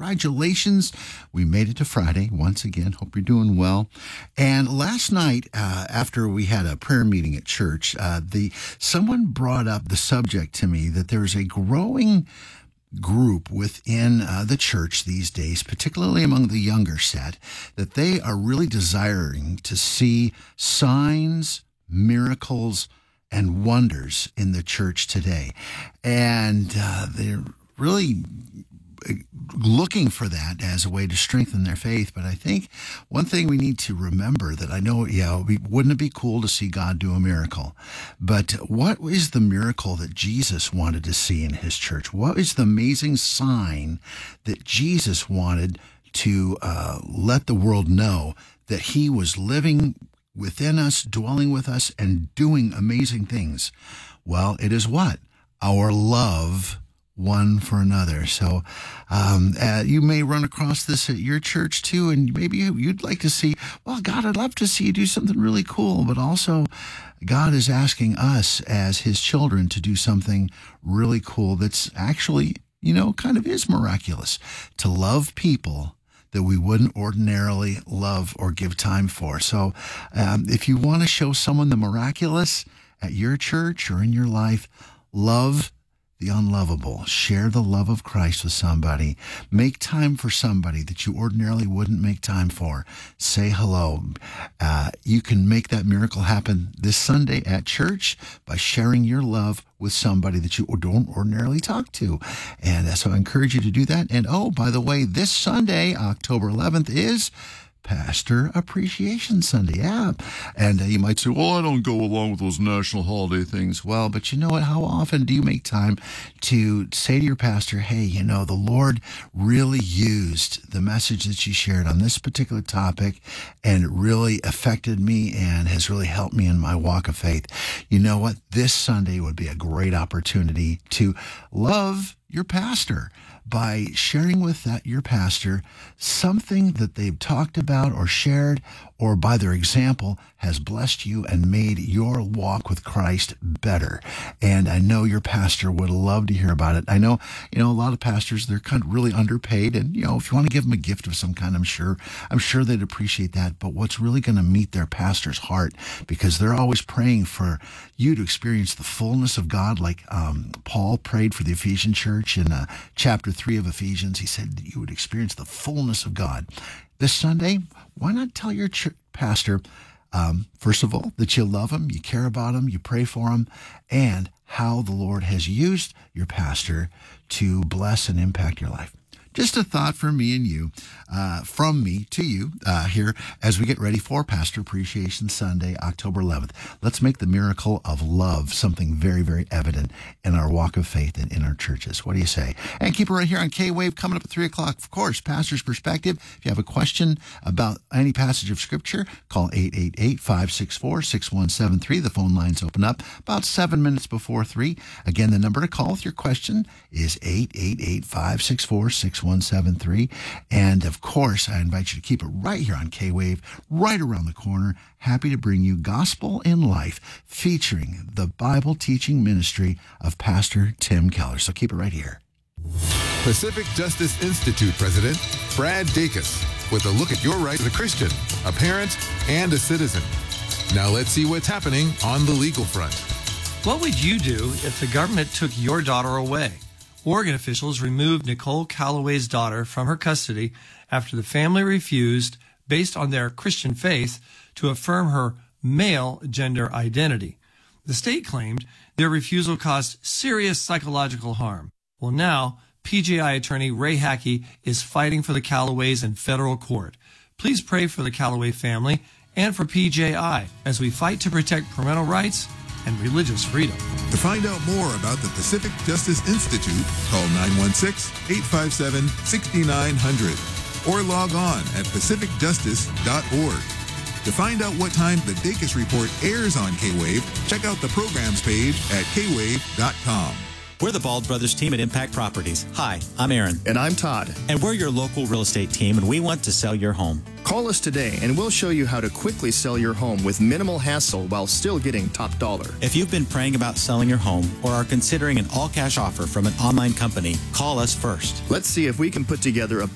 congratulations. We made it to Friday once again. Hope you're doing well. And last night, after we had a prayer meeting at church, someone brought up the subject to me that there's a growing group within the church these days, particularly among the younger set, that they are really desiring to see signs, miracles, and wonders in the church today. And they're really looking for that as a way to strengthen their faith. But I think one thing we need to remember that I know, wouldn't it be cool to see God do a miracle? But what is the miracle that Jesus wanted to see in his church? What is the amazing sign that Jesus wanted to let the world know that he was living within us, dwelling with us, and doing amazing things? Well, it is what? Our love one for another. So you may run across this at your church too, and maybe you'd like to see, well, God, I'd love to see you do something really cool, but also God is asking us as his children to do something really cool that's actually, kind of is miraculous, to love people that we wouldn't ordinarily love or give time for. So if you want to show someone the miraculous at your church or in your life, love the unlovable. Share the love of Christ with somebody. Make time for somebody that you ordinarily wouldn't make time for. Say hello. You can make that miracle happen this Sunday at church by sharing your love with somebody that you don't ordinarily talk to. And so I encourage you to do that. And by the way, this Sunday, October 11th, is Pastor Appreciation Sunday. Yeah. And you might say, well, I don't go along with those national holiday things. Well, but you know what? How often do you make time to say to your pastor, hey, the Lord really used the message that you shared on this particular topic, and it really affected me and has really helped me in my walk of faith. You know what? This Sunday would be a great opportunity to love your pastor by sharing with your pastor something that they've talked about or shared, or by their example has blessed you and made your walk with Christ better. And I know your pastor would love to hear about it. I know, a lot of pastors, they're kind of really underpaid, and if you want to give them a gift of some kind, I'm sure they'd appreciate that. But what's really going to meet their pastor's heart, because they're always praying for you to experience the fullness of God, like Paul prayed for the Ephesian church in chapter 3 of Ephesians. He said that you would experience the fullness of God. This Sunday, why not tell your pastor, first of all, that you love him, you care about him, you pray for him, and how the Lord has used your pastor to bless and impact your life. Just a thought from me and you, from me to you here as we get ready for Pastor Appreciation Sunday, October 11th. Let's make the miracle of love something very, very evident in our walk of faith and in our churches. What do you say? And keep it right here on K-Wave coming up at 3 o'clock. Of course, Pastor's Perspective. If you have a question about any passage of Scripture, call 888-564-6173. The phone lines open up about 7 minutes before 3. Again, the number to call with your question is 888-564-6173. 173. And of course, I invite you to keep it right here on K-Wave, right around the corner. Happy to bring you Gospel in Life, featuring the Bible teaching ministry of Pastor Tim Keller. So keep it right here. Pacific Justice Institute President Brad Dacus with a look at your right as a Christian, a parent, and a citizen. Now let's see what's happening on the legal front. What would you do if the government took your daughter away? Oregon officials removed Nicole Calloway's daughter from her custody after the family refused, based on their Christian faith, to affirm her male gender identity. The state claimed their refusal caused serious psychological harm. Well, now, PJI attorney Ray Hackey is fighting for the Calloways in federal court. Please pray for the Calloway family and for PJI as we fight to protect parental rights and religious freedom. To find out more about the Pacific Justice Institute, call 916-857-6900 or log on at pacificjustice.org. To find out what time the Dacus Report airs on K-Wave, check out the programs page at kwave.com. We're the Bald Brothers team at Impact Properties. Hi, I'm Aaron. And I'm Todd. And we're your local real estate team, and we want to sell your home. Call us today, and we'll show you how to quickly sell your home with minimal hassle while still getting top dollar. If you've been praying about selling your home or are considering an all-cash offer from an online company, call us first. Let's see if we can put together a